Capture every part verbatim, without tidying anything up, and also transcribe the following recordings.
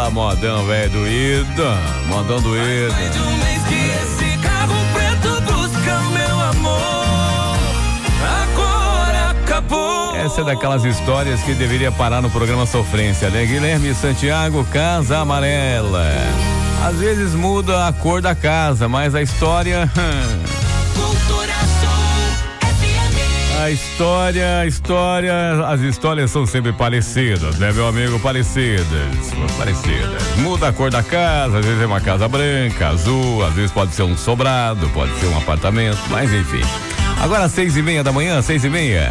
Ah, modão, velho, doído. Modão doído. Mais de um mês que esse carro preto busca o meu amor. Agora acabou. Essa é daquelas histórias que deveria parar no programa Sofrência, né? Guilherme Santiago, Casa Amarela. Às vezes muda a cor da casa, mas a história... A história, a história, as histórias são sempre parecidas, né, meu amigo? Parecidas, parecidas. Muda a cor da casa, às vezes é uma casa branca, azul, às vezes pode ser um sobrado, pode ser um apartamento, mas enfim. Agora seis e meia da manhã, seis e meia.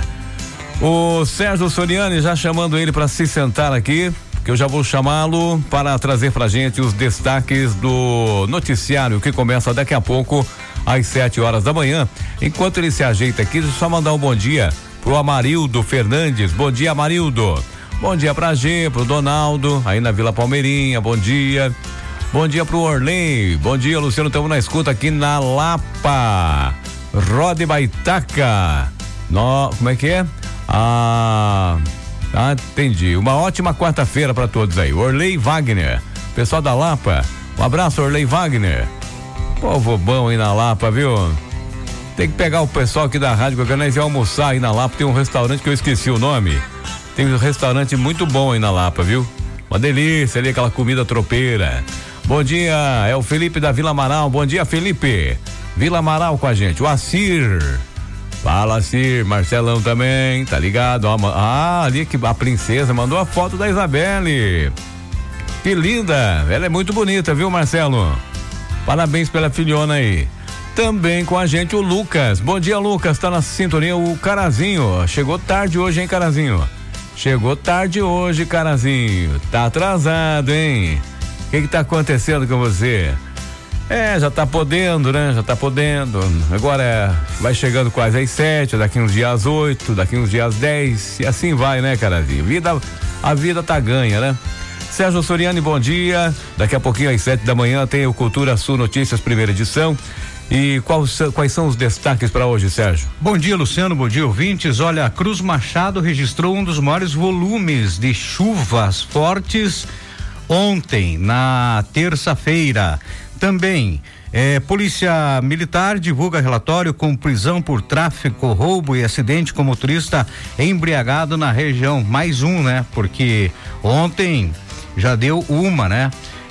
O Sérgio Soriani já chamando ele para se sentar aqui, que eu já vou chamá-lo para trazer pra gente os destaques do noticiário que começa daqui a pouco às sete horas da manhã. Enquanto ele se ajeita aqui, deixa eu só mandar um bom dia pro Amarildo Fernandes. Bom dia, Amarildo. Bom dia pra G, pro Donaldo, aí na Vila Palmeirinha, bom dia. Bom dia pro Orley, bom dia, Luciano, estamos na escuta aqui na Lapa. Rode Baitaca. No, como é que é? Ah, ah, entendi. Uma ótima quarta-feira pra todos aí. Orley Wagner, pessoal da Lapa, um abraço, Orley Wagner. Povo bom aí na Lapa, viu? Tem que pegar o pessoal aqui da rádio, que eu quero almoçar aí na Lapa. Tem um restaurante que eu esqueci o nome. Tem um restaurante muito bom aí na Lapa, viu? Uma delícia ali, aquela comida tropeira. Bom dia, é o Felipe da Vila Amaral. Bom dia, Felipe. Vila Amaral com a gente. O Assir. Fala, Assir. Marcelão também, tá ligado? Ah, ali que a princesa mandou a foto da Isabelle. Que linda. Ela é muito bonita, viu, Marcelo? Parabéns pela filhona aí. Também com a gente o Lucas. Bom dia, Lucas. Tá na sintonia o Carazinho. Chegou tarde hoje, hein, Carazinho? Chegou tarde hoje, Carazinho. Tá atrasado, hein? O que que tá acontecendo com você? É, já tá podendo, né? Já tá podendo. Agora é, vai chegando quase às sete, daqui uns dias às oito, daqui uns dias às dez. E assim vai, né, Carazinho? Vida, a vida tá ganha, né? Sérgio Soriani, bom dia. Daqui a pouquinho às sete da manhã tem o Cultura Sul Notícias, primeira edição. E quais, quais são os destaques para hoje, Sérgio? Bom dia, Luciano, bom dia, ouvintes. Olha, a Cruz Machado registrou um dos maiores volumes de chuvas fortes ontem, na terça-feira. Também, é, Polícia Militar divulga relatório com prisão por tráfico, roubo e acidente com motorista embriagado na região. Mais um, né? Porque ontem já deu uma, né?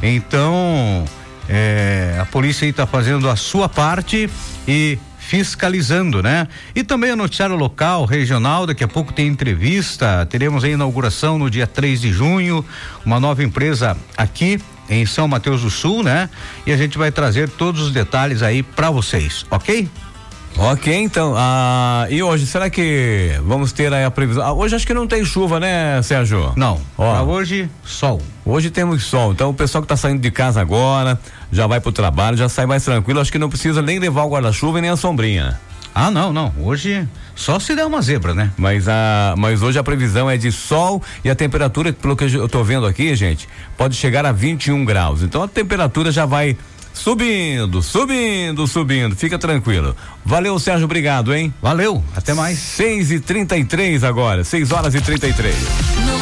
Então, é, a polícia aí tá fazendo a sua parte e fiscalizando, né? E também o noticiário local, regional, daqui a pouco tem entrevista, teremos a inauguração no dia três de junho, uma nova empresa aqui em São Mateus do Sul, né? E a gente vai trazer todos os detalhes aí pra vocês, ok? Ok, então, ah, e hoje, será que vamos ter aí a previsão? Ah, hoje acho que não tem chuva, né, Sérgio? Não, ó, pra hoje, sol. Hoje temos sol, então o pessoal que tá saindo de casa agora, já vai pro trabalho, já sai mais tranquilo, acho que não precisa nem levar o guarda-chuva e nem a sombrinha. Ah, não, não, hoje só se der uma zebra, né? Mas a, mas hoje a previsão é de sol e a temperatura, pelo que eu tô vendo aqui, gente, pode chegar a vinte e um graus, então a temperatura já vai subindo, subindo, subindo, fica tranquilo. Valeu, Sérgio, obrigado, hein? Valeu, até mais. seis e trinta e três agora, seis horas e trinta e três.